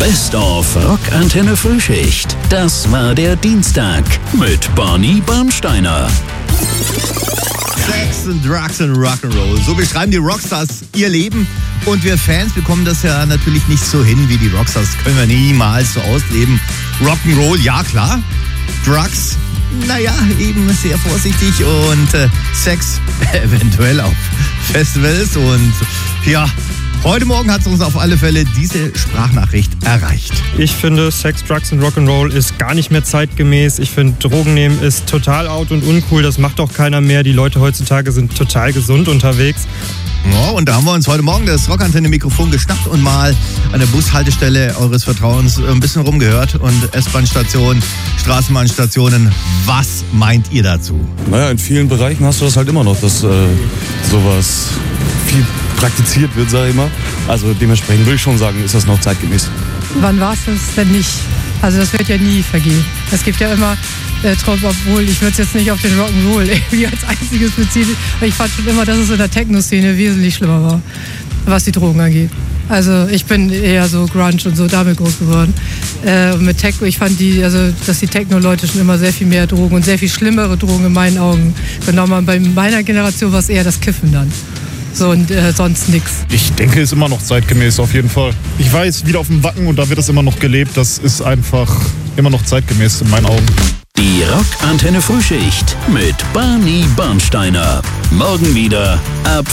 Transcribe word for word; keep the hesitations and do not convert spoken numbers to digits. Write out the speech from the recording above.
Best of Rockantenne Frühschicht. Das war der Dienstag mit Barney Bernsteiner. Sex and Drugs and Rock'n'Roll. So beschreiben die Rockstars ihr Leben. Und wir Fans bekommen das ja natürlich nicht so hin wie die Rockstars. Das können wir niemals so ausleben. Rock'n'Roll, ja klar. Drugs, naja, eben sehr vorsichtig. Und äh, Sex eventuell auf Festivals. Und ja, heute Morgen hat es uns auf alle Fälle diese Sprachnachricht erreicht. Ich finde, Sex, Drugs und Rock'n'Roll ist gar nicht mehr zeitgemäß. Ich finde, Drogen nehmen ist total out und uncool. Das macht auch keiner mehr. Die Leute heutzutage sind total gesund unterwegs. Ja, und da haben wir uns heute Morgen das Rockantenne-Mikrofon geschnappt und mal an der Bushaltestelle eures Vertrauens ein bisschen rumgehört. Und S-Bahn-Stationen, Straßenbahnstationen, was meint ihr dazu? Naja, in vielen Bereichen hast du das halt immer noch, dass äh, sowas viel praktiziert wird, sag ich mal. Also dementsprechend würde ich schon sagen, ist das noch zeitgemäß. Wann war es das denn nicht? Also das wird ja nie vergehen. Es gibt ja immer, äh, obwohl ich würde es jetzt nicht auf den Rock'n'Roll irgendwie als einziges beziehen, aber ich fand schon immer, dass es in der Techno-Szene wesentlich schlimmer war, was die Drogen angeht. Also ich bin eher so Grunge und so damit groß geworden. Äh, mit Techno, ich fand die, also dass die Techno-Leute schon immer sehr viel mehr Drogen und sehr viel schlimmere Drogen in meinen Augen genommen haben. Bei meiner Generation war es eher das Kiffen dann. So und äh, sonst nichts. Ich denke, ist immer noch zeitgemäß, auf jeden Fall. Ich weiß, wieder auf dem Wacken und da wird es immer noch gelebt. Das ist einfach immer noch zeitgemäß in meinen Augen. Die Rockantenne Frühschicht mit Barney Bernsteiner. Morgen wieder ab